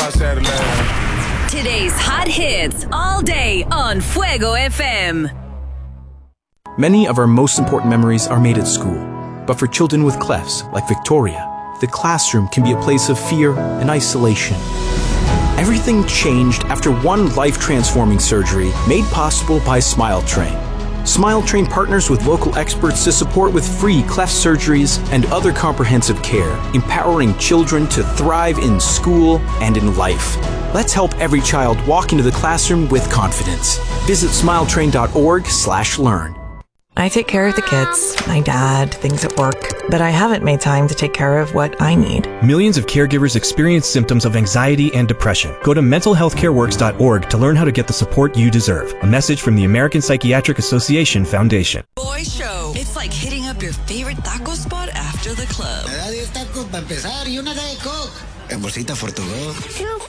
hacerle. Today's hot hits all day on Fuego FM. Many of our most important memories are made at school. But for children with clefts, like Victoria, the classroom can be a place of fear and isolation. Everything changed after one life-transforming surgery made possible by Smile Train. Smile Train partners with local experts to support with free cleft surgeries and other comprehensive care, empowering children to thrive in school and in life. Let's help every child walk into the classroom with confidence. Visit smiletrain.org/learn. I take care of the kids, my dad, things at work, but I haven't made time to take care of what I need. Millions of caregivers experience symptoms of anxiety and depression. Go to mentalhealthcareworks.org to learn how to get the support you deserve. A message from the American Psychiatric Association Foundation. Boy Show. It's like hitting up your favorite taco spot after the club. Me da 10 tacos para empezar y una de Coke. En bolsita for to go.